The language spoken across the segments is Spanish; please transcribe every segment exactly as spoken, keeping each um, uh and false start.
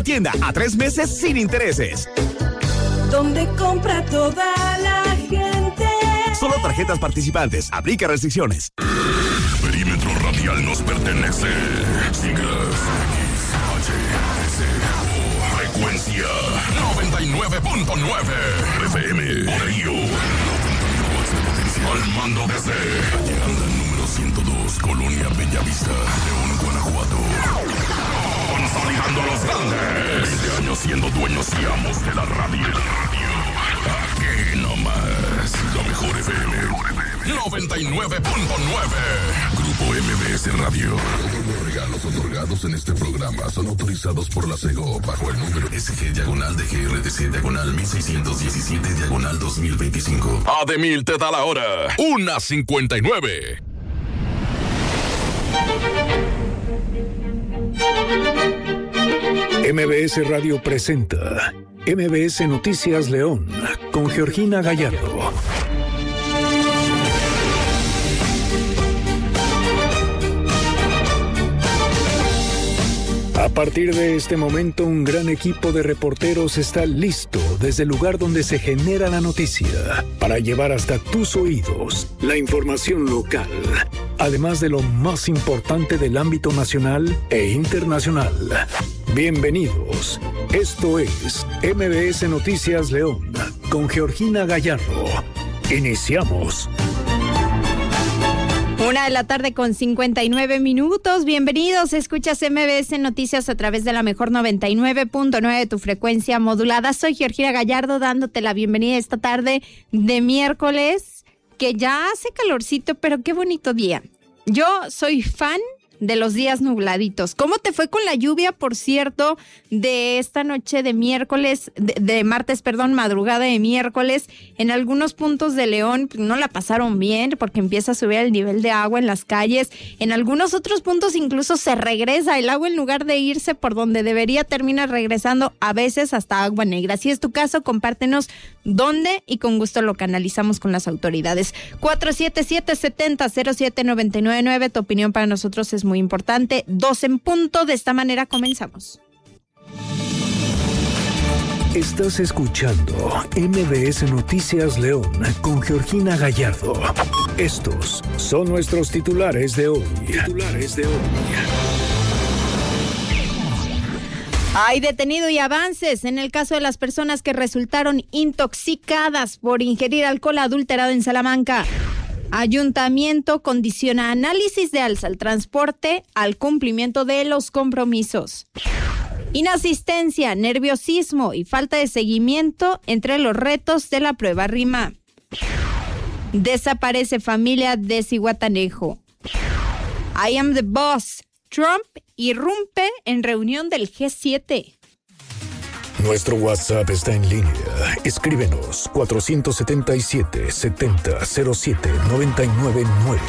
tienda a tres meses sin intereses. Donde compra toda la gente. Solo tarjetas participantes. Aplica restricciones. Perímetro radial nos pertenece. Siglas X, H, S, O. Frecuencia noventa y nueve punto nueve. F M. Oreo. Al mando desde Llegando al número ciento dos, Colonia Bellavista, León, Guanajuato. Consolidando a los grandes. veinte años siendo dueños y amos de la radio. Aquí nomás. La mejor F M. noventa y nueve punto nueve. Grupo M B S Radio. Todos los regalos otorgados en este programa son autorizados por la SEGO bajo el número S G diagonal de G R T C diagonal mil seiscientos diecisiete diagonal dos mil veinticinco. Ademil te da la hora. Una cincuenta y nueve. M B S Radio presenta M B S Noticias León con Georgina Gallardo. A partir de este momento, un gran equipo de reporteros está listo desde el lugar donde se genera la noticia para llevar hasta tus oídos la información local, además de lo más importante del ámbito nacional e internacional. Bienvenidos. Esto es M B S Noticias León con Georgina Gallardo. Iniciamos. Una de la tarde con cincuenta y nueve minutos. Bienvenidos. Escuchas M B S Noticias a través de la mejor noventa y nueve punto nueve de tu frecuencia modulada. Soy Georgina Gallardo dándote la bienvenida esta tarde de miércoles, que ya hace calorcito, pero qué bonito día. Yo soy fan de los días nubladitos. ¿Cómo te fue con la lluvia, por cierto, de esta noche de miércoles, de, de martes, perdón, madrugada de miércoles? En algunos puntos de León no la pasaron bien porque empieza a subir el nivel de agua en las calles. En algunos otros puntos incluso se regresa el agua, en lugar de irse por donde debería, termina regresando a veces hasta agua negra. Si es tu caso, compártenos dónde y con gusto lo canalizamos con las autoridades. cuatro siete siete, siete cero, cero siete nueve nueve nueve. Tu opinión para nosotros es muy importante. Dos en punto. De esta manera comenzamos. Estás escuchando M B S Noticias León con Georgina Gallardo. Estos son nuestros titulares de hoy. Titulares de hoy. Hay detenido y avances en el caso de las personas que resultaron intoxicadas por ingerir alcohol adulterado en Salamanca. Ayuntamiento condiciona análisis de alza al transporte al cumplimiento de los compromisos. Inasistencia, nerviosismo y falta de seguimiento entre los retos de la prueba RIMA. Desaparece familia de Zihuatanejo. I am the boss. Trump irrumpe en reunión del G siete. Nuestro WhatsApp está en línea. Escríbenos cuatro siete siete, setenta, cero siete, noventa y nueve nueve.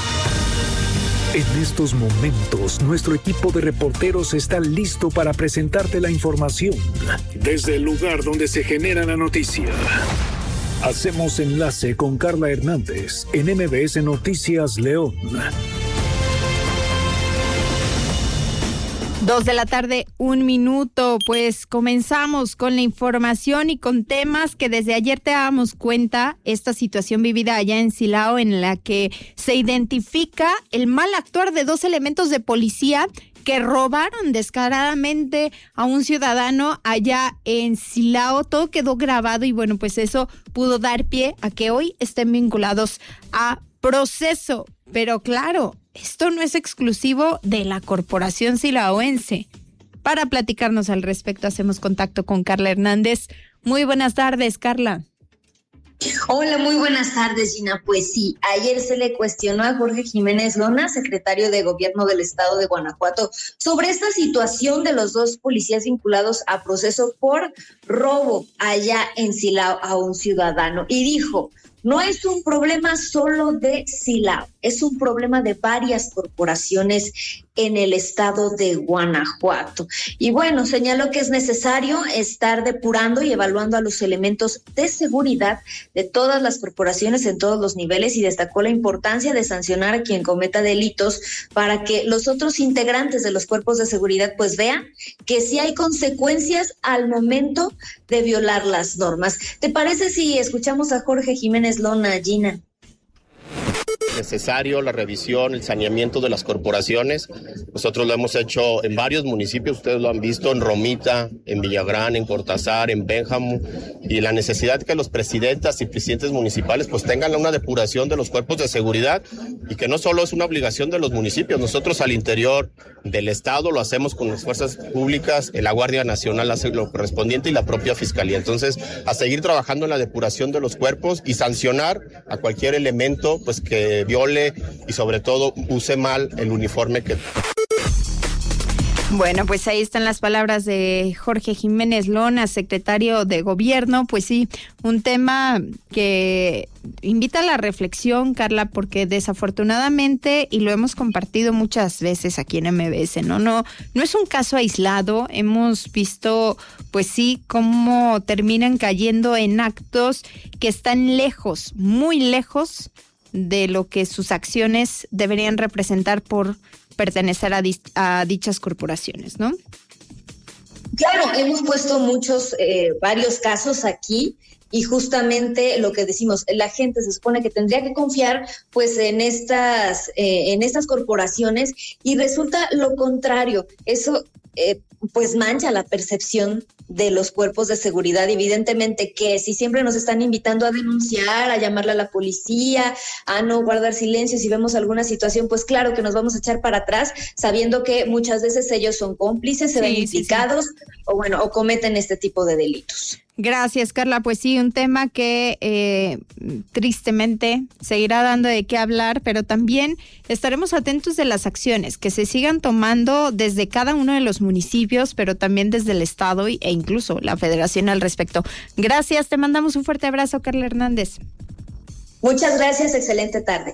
En estos momentos, nuestro equipo de reporteros está listo para presentarte la información desde el lugar donde se genera la noticia. Hacemos enlace con Carla Hernández en M B S Noticias León. Dos de la tarde, un minuto. Pues comenzamos con la información y con temas que desde ayer te damos cuenta. Esta situación vivida allá en Silao, en la que se identifica el mal actuar de dos elementos de policía que robaron descaradamente a un ciudadano allá en Silao. Todo quedó grabado y bueno, pues eso pudo dar pie a que hoy estén vinculados a proceso. Pero claro, esto no es exclusivo de la Corporación Silaoense. Para platicarnos al respecto, hacemos contacto con Carla Hernández. Muy buenas tardes, Carla. Hola, muy buenas tardes, Gina. Pues sí, ayer se le cuestionó a Jorge Jiménez Lona, secretario de Gobierno del Estado de Guanajuato, sobre esta situación de los dos policías vinculados a proceso por robo allá en Silao a un ciudadano. Y dijo: no es un problema solo de Silao, es un problema de varias corporaciones en el estado de Guanajuato. Y bueno, señaló que es necesario estar depurando y evaluando a los elementos de seguridad de todas las corporaciones en todos los niveles, y destacó la importancia de sancionar a quien cometa delitos para que los otros integrantes de los cuerpos de seguridad pues vean que sí hay consecuencias al momento de violar las normas. ¿Te parece si escuchamos a Jorge Jiménez Lona, Gina? Necesario la revisión, el saneamiento de las corporaciones. Nosotros lo hemos hecho en varios municipios, ustedes lo han visto, en Romita, en Villagrán, en Cortázar, en Pénjamo, y la necesidad que los presidentas y presidentes municipales pues tengan una depuración de los cuerpos de seguridad, y que no solo es una obligación de los municipios, nosotros al interior del estado lo hacemos con las fuerzas públicas, la Guardia Nacional hace lo correspondiente y la propia Fiscalía. Entonces, a seguir trabajando en la depuración de los cuerpos y sancionar a cualquier elemento pues que viole y sobre todo use mal el uniforme que... Bueno, pues ahí están las palabras de Jorge Jiménez Lona, secretario de Gobierno. Pues sí, un tema que invita a la reflexión, Carla, porque desafortunadamente, y lo hemos compartido muchas veces aquí en M B S, ¿no? No, no es un caso aislado. Hemos visto, pues sí, cómo terminan cayendo en actos que están lejos, muy lejos de lo que sus acciones deberían representar por pertenecer a, di- a dichas corporaciones, ¿no? Claro, hemos puesto muchos, eh, varios casos aquí, y justamente lo que decimos, la gente se supone que tendría que confiar pues en estas, eh, en estas corporaciones, y resulta lo contrario. Eso eh, pues mancha la percepción de los cuerpos de seguridad. Evidentemente que si siempre nos están invitando a denunciar, a llamarle a la policía, a no guardar silencio si vemos alguna situación, pues claro que nos vamos a echar para atrás, sabiendo que muchas veces ellos son cómplices, se ven Sí, implicados, sí, sí. o bueno, o cometen este tipo de delitos. Gracias, Carla. Pues sí, un tema que eh, tristemente seguirá dando de qué hablar, pero también estaremos atentos de las acciones que se sigan tomando desde cada uno de los municipios, pero también desde el Estado e incluso la Federación al respecto. Gracias, te mandamos un fuerte abrazo, Carla Hernández. Muchas gracias, excelente tarde.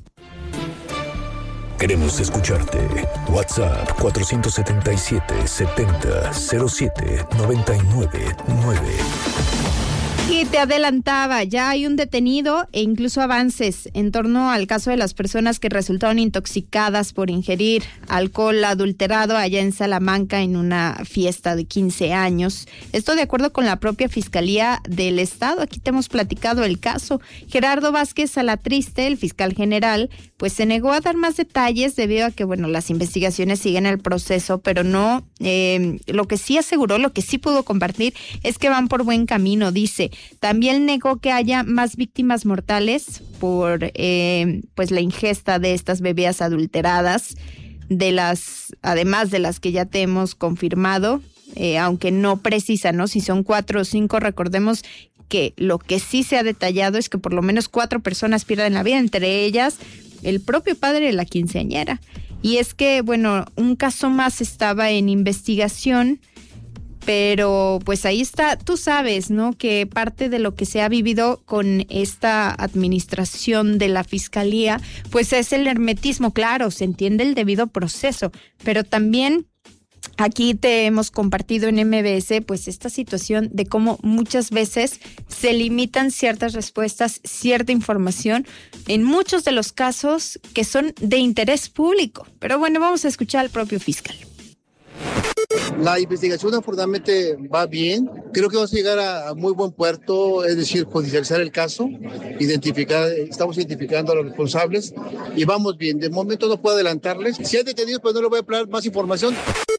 Queremos escucharte. WhatsApp cuatro siete siete, setenta, cero siete, noventa y nueve nueve. Y te adelantaba, ya hay un detenido e incluso avances en torno al caso de las personas que resultaron intoxicadas por ingerir alcohol adulterado allá en Salamanca en una fiesta de quince años. Esto de acuerdo con la propia Fiscalía del Estado. Aquí te hemos platicado el caso. Gerardo Vázquez Salatriste, el fiscal general, pues se negó a dar más detalles debido a que, bueno, las investigaciones siguen el proceso, pero no, eh, lo que sí aseguró, lo que sí pudo compartir es que van por buen camino, dice. También negó que haya más víctimas mortales por eh, pues la ingesta de estas bebidas adulteradas, de las, además de las que ya te hemos confirmado, eh, aunque no precisa, ¿no? Si son cuatro o cinco, recordemos que lo que sí se ha detallado es que por lo menos cuatro personas pierden la vida, entre ellas el propio padre de la quinceañera. Y es que, bueno, un caso más estaba en investigación, pero pues ahí está, tú sabes, ¿no? Que parte de lo que se ha vivido con esta administración de la Fiscalía, pues es el hermetismo. Claro, se entiende el debido proceso, pero también aquí te hemos compartido en M B S pues esta situación de cómo muchas veces se limitan ciertas respuestas, cierta información, en muchos de los casos que son de interés público. Pero bueno, vamos a escuchar al propio fiscal. La investigación afortunadamente va bien. Creo que vamos a llegar a, a muy buen puerto, es decir, judicializar el caso, identificar, estamos identificando a los responsables y vamos bien. De momento no puedo adelantarles. Si hay detenidos, pues no les voy a dar más información.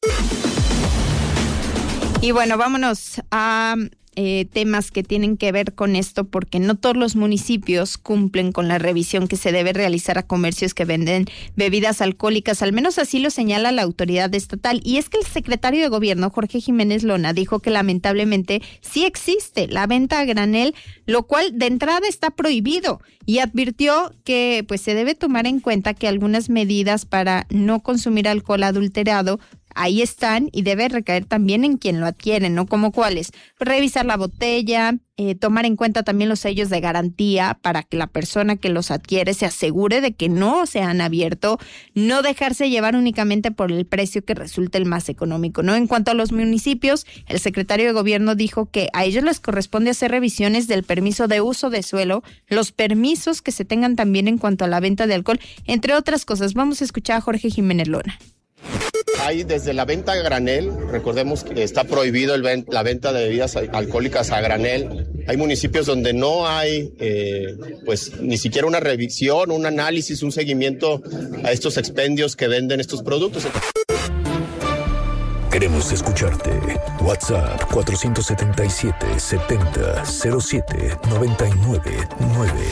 Y bueno, vámonos a eh, temas que tienen que ver con esto, porque no todos los municipios cumplen con la revisión que se debe realizar a comercios que venden bebidas alcohólicas, al menos así lo señala la autoridad estatal. Y es que el secretario de Gobierno, Jorge Jiménez Lona, dijo que lamentablemente sí existe la venta a granel, lo cual de entrada está prohibido, y advirtió que pues se debe tomar en cuenta que algunas medidas para no consumir alcohol adulterado ahí están y debe recaer también en quien lo adquiere, ¿no? ¿Como cuáles? Revisar la botella, eh, tomar en cuenta también los sellos de garantía para que la persona que los adquiere se asegure de que no se han abierto, no dejarse llevar únicamente por el precio que resulte el más económico, ¿no? En cuanto a los municipios, el secretario de Gobierno dijo que a ellos les corresponde hacer revisiones del permiso de uso de suelo, los permisos que se tengan también en cuanto a la venta de alcohol, entre otras cosas. Vamos a escuchar a Jorge Jiménez Lona. Hay desde la venta a granel, recordemos que está prohibido el ven, la venta de bebidas alcohólicas a granel. Hay municipios donde no hay eh, pues ni siquiera una revisión, un análisis, un seguimiento a estos expendios que venden estos productos. Queremos escucharte. WhatsApp cuatro siete siete, setenta, cero siete, noventa y nueve nueve.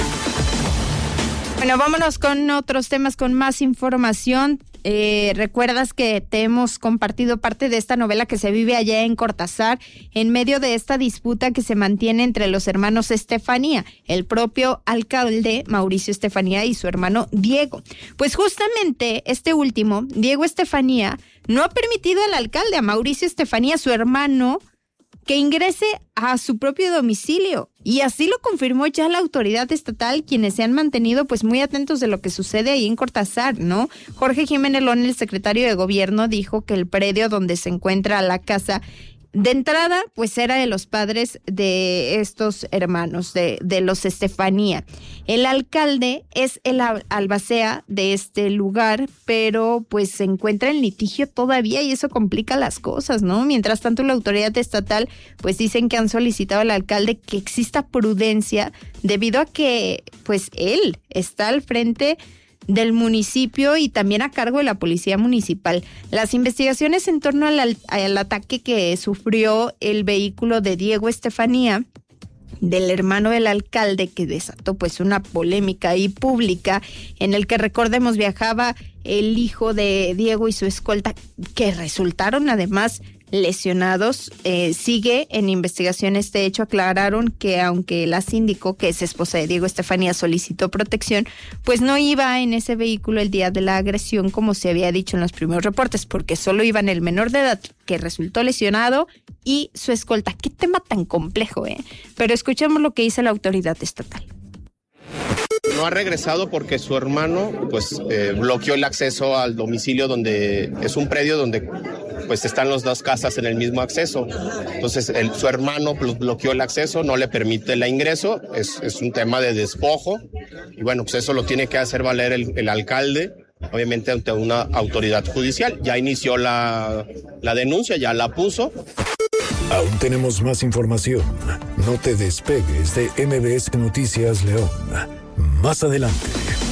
Bueno, vámonos con otros temas, con más información. Eh, recuerdas que te hemos compartido parte de esta novela que se vive allá en Cortázar en medio de esta disputa que se mantiene entre los hermanos Estefanía, el propio alcalde Mauricio Estefanía y su hermano Diego. Pues justamente este último, Diego Estefanía, no ha permitido al alcalde, a Mauricio Estefanía, su hermano, que ingrese a su propio domicilio. Y así lo confirmó ya la autoridad estatal, quienes se han mantenido pues muy atentos de lo que sucede ahí en Cortázar, ¿no? Jorge Jiménez Lona, el secretario de Gobierno, dijo que el predio donde se encuentra la casa de entrada, pues era de los padres de estos hermanos, de, de los Estefanía. El alcalde es el albacea de este lugar, pero pues se encuentra en litigio todavía y eso complica las cosas, ¿no? Mientras tanto, la autoridad estatal, pues dicen que han solicitado al alcalde que exista prudencia debido a que, pues él está al frente del municipio y también a cargo de la policía municipal. Las investigaciones en torno al, al ataque que sufrió el vehículo de Diego Estefanía, del hermano del alcalde, que desató pues una polémica y pública, en el que recordemos viajaba el hijo de Diego y su escolta, que resultaron además lesionados. Eh, sigue en investigación este hecho. Aclararon que aunque la síndico, que es esposa de Diego Estefanía, solicitó protección, pues no iba en ese vehículo el día de la agresión como se había dicho en los primeros reportes, porque solo iban el menor de edad que resultó lesionado y su escolta. Qué tema tan complejo, ¿eh? Pero escuchemos lo que dice la autoridad estatal. No ha regresado porque su hermano pues eh, bloqueó el acceso al domicilio, donde es un predio donde pues están las dos casas en el mismo acceso. Entonces el, su hermano bloqueó el acceso, no le permite el ingreso, es, es un tema de despojo y bueno, pues eso lo tiene que hacer valer el, el alcalde, obviamente ante una autoridad judicial. Ya inició la, la denuncia, ya la puso. Aún tenemos más información. No te despegues de M B S Noticias León. Más adelante.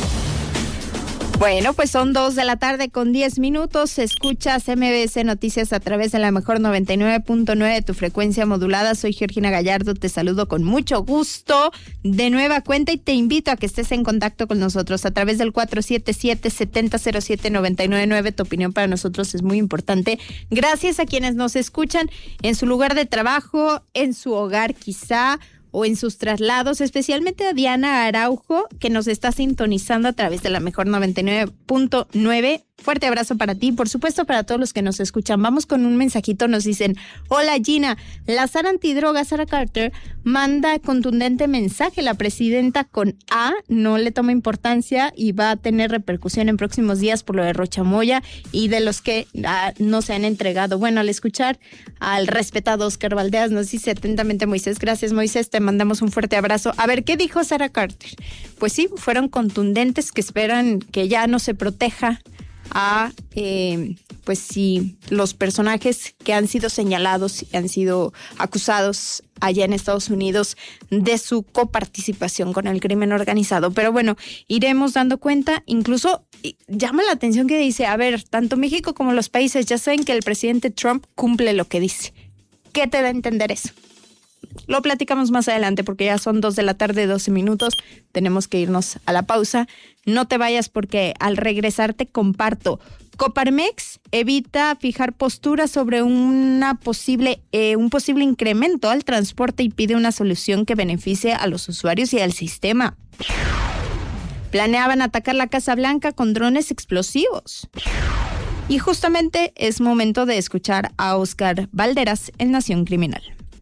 Bueno, pues son dos de la tarde con diez minutos. Escuchas M B S Noticias a través de la mejor noventa y nueve punto nueve de tu frecuencia modulada. Soy Georgina Gallardo, te saludo con mucho gusto de nueva cuenta y te invito a que estés en contacto con nosotros a través del cuatro siete siete, siete cero cero siete, nueve nueve nueve. Tu opinión para nosotros es muy importante. Gracias a quienes nos escuchan en su lugar de trabajo, en su hogar quizá, o en sus traslados, especialmente a Diana Araujo, que nos está sintonizando a través de la mejor noventa y nueve punto nueve. Fuerte abrazo para ti, por supuesto para todos los que nos escuchan. Vamos con un mensajito, nos dicen: hola Gina, la Sara antidroga, Sara Carter, manda contundente mensaje. La presidenta con A no le toma importancia y va a tener repercusión en próximos días por lo de Rochamoya y de los que ah, no se han entregado. Bueno, al escuchar al respetado Oscar Valdeas, nos dice atentamente Moisés. Gracias Moisés, te mandamos un fuerte abrazo. A ver, ¿qué dijo Sara Carter? Pues sí, fueron contundentes, que esperan que ya no se proteja a eh, pues sí, los personajes que han sido señalados y han sido acusados allá en Estados Unidos de su coparticipación con el crimen organizado. Pero bueno, iremos dando cuenta. Incluso llama la atención que dice, a ver, tanto México como los países ya saben que el presidente Trump cumple lo que dice. ¿Qué te da a entender eso? Lo platicamos más adelante porque ya son dos de la tarde, doce minutos. Tenemos que irnos a la pausa. No te vayas porque al regresar te comparto. Coparmex evita fijar postura sobre una posible, eh, un posible incremento al transporte y pide una solución que beneficie a los usuarios y al sistema. Planeaban atacar la Casa Blanca con drones explosivos. Y justamente es momento de escuchar a Oscar Valderas en Nación Criminal.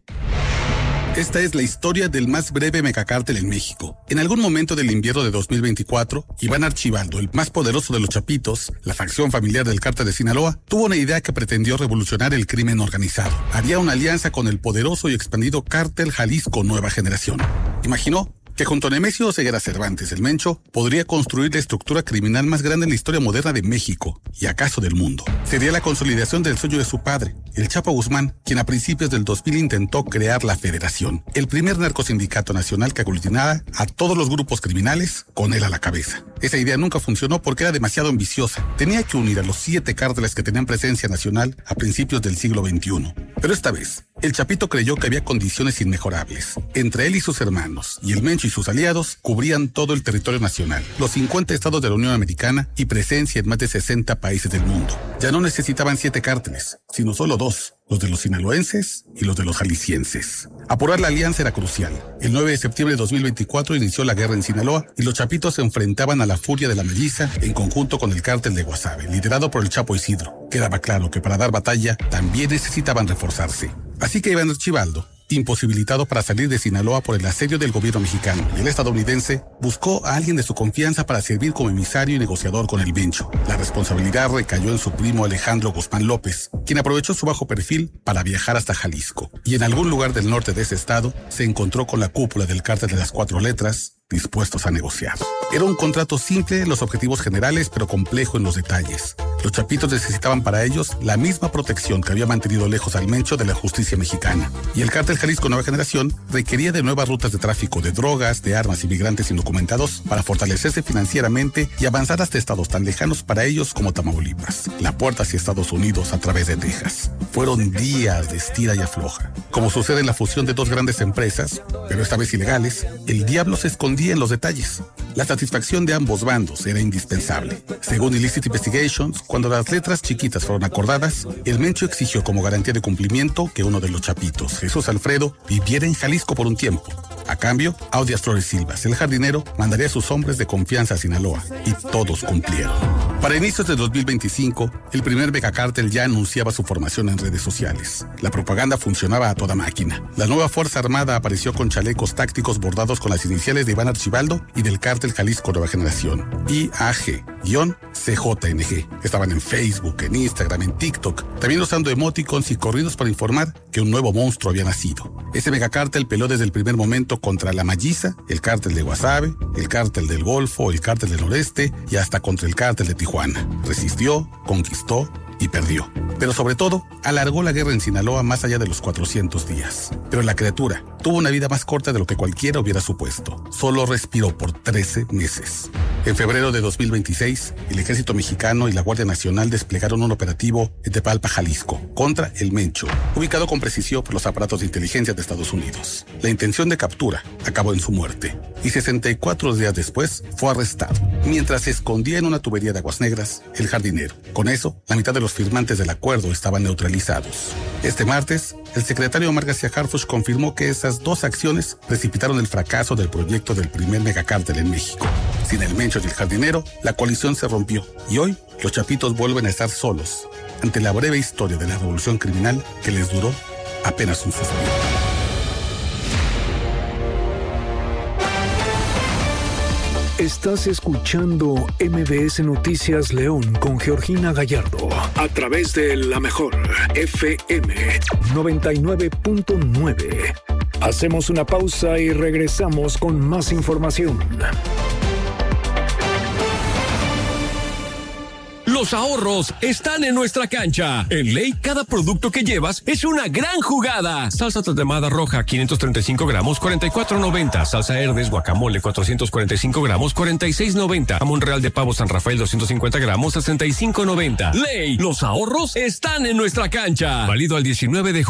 Esta es la historia del más breve megacártel en México. En algún momento del invierno de dos mil veinticuatro, Iván Archibaldo, el más poderoso de los Chapitos, la facción familiar del cártel de Sinaloa, tuvo una idea que pretendió revolucionar el crimen organizado. Haría una alianza con el poderoso y expandido cártel Jalisco Nueva Generación. Imaginó que junto a Nemesio Ceguera Cervantes, el Mencho, podría construir la estructura criminal más grande en la historia moderna de México y acaso del mundo. Sería la consolidación del sueño de su padre, el Chapo Guzmán, quien a principios del dos mil intentó crear la Federación, el primer narcosindicato nacional que aglutinara a todos los grupos criminales con él a la cabeza. Esa idea nunca funcionó porque era demasiado ambiciosa. Tenía que unir a los siete cárteles que tenían presencia nacional a principios del siglo veintiuno. Pero esta vez, el Chapito creyó que había condiciones inmejorables. Entre él y sus hermanos, y el Mencho y sus aliados, cubrían todo el territorio nacional, los cincuenta estados de la Unión Americana y presencia en más de sesenta países del mundo. Ya no necesitaban siete cárteles, sino solo dos, los de los sinaloenses y los de los jaliscienses. Apurar la alianza era crucial. El nueve de septiembre de dos mil veinticuatro inició la guerra en Sinaloa y los Chapitos se enfrentaban a la furia de la melliza en conjunto con el cártel de Guasave, liderado por el Chapo Isidro. Quedaba claro que para dar batalla también necesitaban reforzarse. Así que Iván Archibaldo, imposibilitado para salir de Sinaloa por el asedio del gobierno mexicano y el estadounidense, buscó a alguien de su confianza para servir como emisario y negociador con el Mencho. La responsabilidad recayó en su primo Alejandro Guzmán López, quien aprovechó su bajo perfil para viajar hasta Jalisco, y en algún lugar del norte de ese estado se encontró con la cúpula del cártel de las cuatro letras, dispuestos a negociar. Era un contrato simple en los objetivos generales, pero complejo en los detalles. Los Chapitos necesitaban para ellos la misma protección que había mantenido lejos al Mencho de la justicia mexicana. Y el cártel Jalisco Nueva Generación requería de nuevas rutas de tráfico de drogas, de armas y migrantes indocumentados para fortalecerse financieramente y avanzar hasta estados tan lejanos para ellos como Tamaulipas, la puerta hacia Estados Unidos a través de Texas. Fueron días de estira y afloja. Como sucede en la fusión de dos grandes empresas, pero esta vez ilegales, el diablo se escondía en los detalles. La satisfacción de ambos bandos era indispensable. Según Illicit Investigations, cuando las letras chiquitas fueron acordadas, el Mencho exigió como garantía de cumplimiento que uno de los Chapitos, Jesús Alfredo, viviera en Jalisco por un tiempo. A cambio, Audias Flores Silvas, el jardinero, mandaría a sus hombres de confianza a Sinaloa, y todos cumplieron. Para inicios de dos mil veinticinco, el primer megacártel ya anunciaba su formación en redes sociales. La propaganda funcionaba a toda máquina. La nueva Fuerza Armada apareció con chalecos tácticos bordados con las iniciales de Iván Archibaldo y del cártel Jalisco Nueva Generación, I A G C J N G. Estaban en Facebook, en Instagram, en TikTok, también usando emoticons y corridos para informar que un nuevo monstruo había nacido. Ese megacártel peleó desde el primer momento contra la Melliza, el cártel de Guasave, el cártel del Golfo, el cártel del Noreste y hasta contra el cártel de Tijuana. Resistió, conquistó y perdió. Pero sobre todo, alargó la guerra en Sinaloa más allá de los cuatrocientos días. Pero la criatura tuvo una vida más corta de lo que cualquiera hubiera supuesto. Solo respiró por trece meses. En febrero de dos mil veintiséis, el Ejército Mexicano y la Guardia Nacional desplegaron un operativo en Tepalpa, Jalisco, contra el Mencho, ubicado con precisión por los aparatos de inteligencia de Estados Unidos. La intención de captura acabó en su muerte, y sesenta y cuatro días después fue arrestado, mientras se escondía en una tubería de aguas negras, el jardinero. Con eso, la mitad de los firmantes del acuerdo estaban neutralizados. Este martes, el secretario Omar García Harfuch confirmó que esas dos acciones precipitaron el fracaso del proyecto del primer megacártel en México. Sin el Mencho y el jardinero, la coalición se rompió y hoy los Chapitos vuelven a estar solos ante la breve historia de la revolución criminal que les duró apenas un suspiro. Estás escuchando M B S Noticias León con Georgina Gallardo a través de la mejor F M noventa y nueve punto nueve. Hacemos una pausa y regresamos con más información. Los ahorros están en nuestra cancha. En Ley, cada producto que llevas es una gran jugada. Salsa tatemada roja, quinientos treinta y cinco gramos, cuarenta y cuatro noventa. Salsa Herdes guacamole, cuatrocientos cuarenta y cinco gramos, cuarenta y seis noventa. Jamón real de pavo San Rafael, doscientos cincuenta gramos, sesenta y cinco noventa. Ley, los ahorros están en nuestra cancha. Válido al diecinueve de